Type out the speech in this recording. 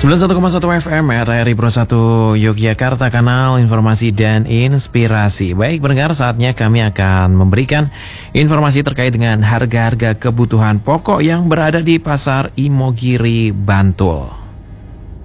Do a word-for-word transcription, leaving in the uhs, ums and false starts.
sembilan puluh satu koma satu F M R R I Pro satu Yogyakarta, kanal informasi dan inspirasi. Baik pendengar, saatnya kami akan memberikan informasi terkait dengan harga-harga kebutuhan pokok yang berada di Pasar Imogiri, Bantul.